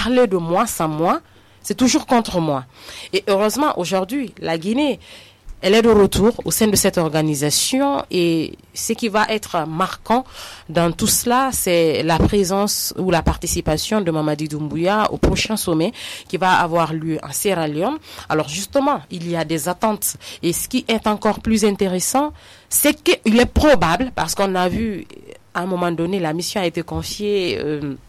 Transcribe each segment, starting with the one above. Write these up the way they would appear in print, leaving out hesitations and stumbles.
parler de moi sans moi, c'est toujours contre moi. Et heureusement, aujourd'hui, la Guinée, elle est de retour au sein de cette organisation et ce qui va être marquant dans tout cela, c'est la présence ou la participation de Mamadi Doumbouya au prochain sommet qui va avoir lieu en Sierra Leone. Alors justement, il y a des attentes et ce qui est encore plus intéressant, c'est qu'il est probable, parce qu'on a vu à un moment donné, la mission a été confiée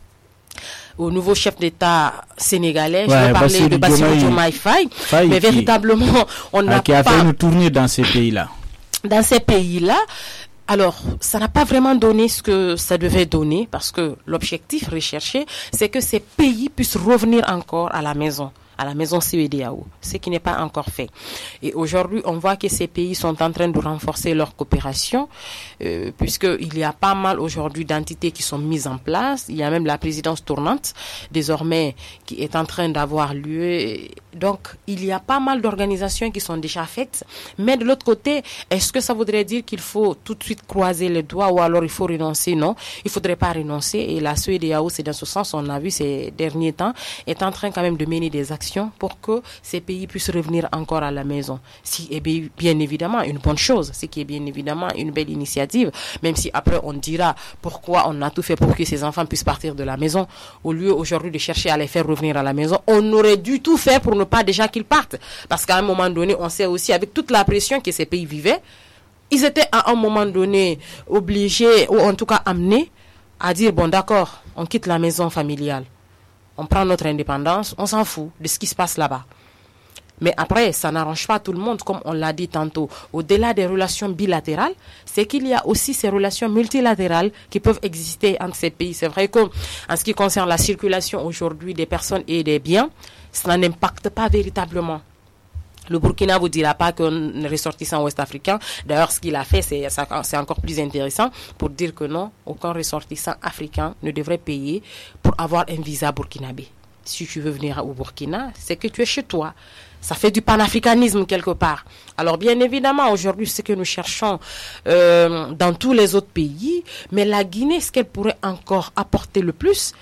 au nouveau chef d'État sénégalais, je veux parler de Bassirou Diomaye Faye, mais véritablement, on n'a qui a fait une tournée dans ces pays-là. Dans ces pays-là, alors, ça n'a pas vraiment donné ce que ça devait donner, parce que l'objectif recherché, c'est que ces pays puissent revenir encore à la maison CEDEAO, ce qui n'est pas encore fait. Et aujourd'hui, on voit que ces pays sont en train de renforcer leur coopération, puisqu'il y a pas mal aujourd'hui d'entités qui sont mises en place. Il y a même la présidence tournante, désormais, qui est en train d'avoir lieu. Donc, il y a pas mal d'organisations qui sont déjà faites. Mais de l'autre côté, est-ce que ça voudrait dire qu'il faut tout de suite croiser les doigts ou alors il faut renoncer? Non, il faudrait pas renoncer. Et la CEDEAO, c'est dans ce sens, on a vu ces derniers temps, est en train quand même de mener des actions pour que ces pays puissent revenir encore à la maison. Ce qui est bien évidemment une bonne chose, ce qui est bien évidemment une belle initiative, même si après on dira pourquoi on a tout fait pour que ces enfants puissent partir de la maison, au lieu aujourd'hui de chercher à les faire revenir à la maison. On aurait dû tout faire pour ne pas déjà qu'ils partent, parce qu'à un moment donné, on sait aussi avec toute la pression que ces pays vivaient, ils étaient à un moment donné obligés, ou en tout cas amenés, à dire bon d'accord, on quitte la maison familiale. On prend notre indépendance, on s'en fout de ce qui se passe là-bas. Mais après, ça n'arrange pas tout le monde, comme on l'a dit tantôt. Au-delà des relations bilatérales, c'est qu'il y a aussi ces relations multilatérales qui peuvent exister entre ces pays. C'est vrai qu'en ce qui concerne la circulation aujourd'hui des personnes et des biens, ça n'impacte pas véritablement. Le Burkina vous dira pas qu'un ressortissant ouest-africain, d'ailleurs ce qu'il a fait c'est encore plus intéressant pour dire que non, aucun ressortissant africain ne devrait payer pour avoir un visa burkinabé. Si tu veux venir au Burkina, c'est que tu es chez toi. Ça fait du panafricanisme quelque part. Alors bien évidemment, aujourd'hui, c'est ce que nous cherchons dans tous les autres pays, mais la Guinée, ce qu'elle pourrait encore apporter le plus,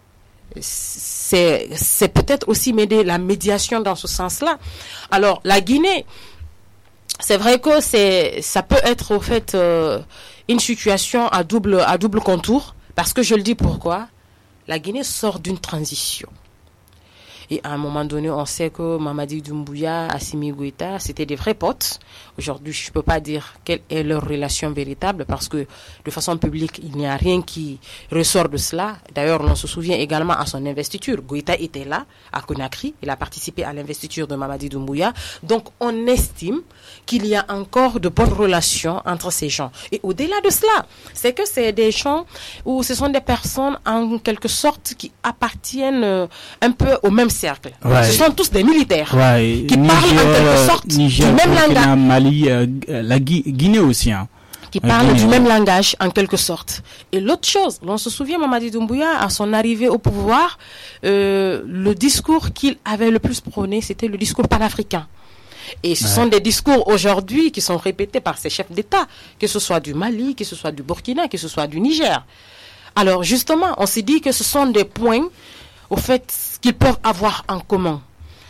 c'est peut-être aussi m'aider la médiation dans ce sens-là. Alors, la Guinée, c'est vrai que ça peut être au fait une situation à double contour, parce que je le dis pourquoi. La Guinée sort d'une transition. Et à un moment donné, on sait que Mamadi Doumbouya, Assimi Goïta, c'était des vrais potes. Aujourd'hui, je ne peux pas dire quelle est leur relation véritable parce que de façon publique, il n'y a rien qui ressort de cela. D'ailleurs, on se souvient également à son investiture. Goïta était là, à Conakry. Il a participé à l'investiture de Mamadi Doumbouya. Donc, on estime qu'il y a encore de bonnes relations entre ces gens. Et au-delà de cela, c'est que c'est des gens où ce sont des personnes en quelque sorte qui appartiennent un peu au même cercle. Ouais. Ce sont tous des militaires qui parlent en quelque sorte du même langage. Mali, la Guinée aussi. Qui parlent du même langage en quelque sorte. Et l'autre chose, on se souvient, Mamadi Doumbouya, à son arrivée au pouvoir, le discours qu'il avait le plus prôné, c'était le discours panafricain. Et ce sont des discours aujourd'hui qui sont répétés par ces chefs d'État, que ce soit du Mali, que ce soit du Burkina, que ce soit du Niger. Alors justement, on s'est dit que ce sont des points, au fait, qu'ils peuvent avoir en commun.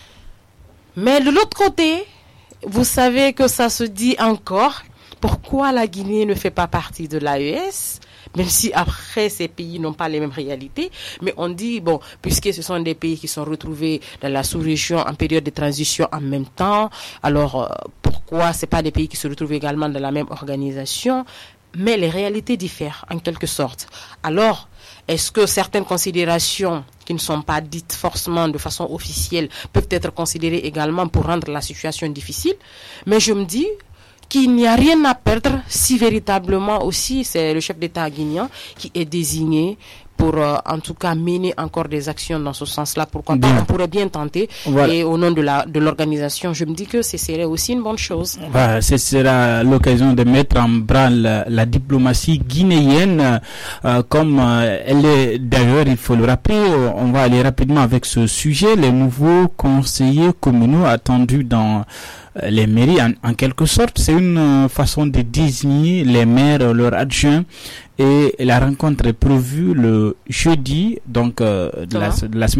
Mais de l'autre côté, vous savez que ça se dit encore, pourquoi la Guinée ne fait pas partie de l'AES, même si après ces pays n'ont pas les mêmes réalités, mais on dit, bon, puisque ce sont des pays qui sont retrouvés dans la sous-région en période de transition en même temps, alors pourquoi c'est pas des pays qui se retrouvent également dans la même organisation? Mais les réalités diffèrent en quelque sorte. Alors, est-ce que certaines considérations qui ne sont pas dites forcément de façon officielle peuvent être considérées également pour rendre la situation difficile? Mais je me dis qu'il n'y a rien à perdre si véritablement aussi c'est le chef d'État guinéen qui est désigné pour en tout cas mener encore des actions dans ce sens-là. Pourquoi pas? On pourrait bien tenter. Voilà. Et au nom de l'organisation, je me dis que ce serait aussi une bonne chose. Voilà, ce sera l'occasion de mettre en branle la diplomatie guinéenne comme elle est d'ailleurs, il faut le rappeler. On va aller rapidement avec ce sujet. Les nouveaux conseillers communaux attendus dans les mairies, en quelque sorte, c'est une façon de désigner les maires, leurs adjoints. Et la rencontre est prévue le jeudi, donc de la semaine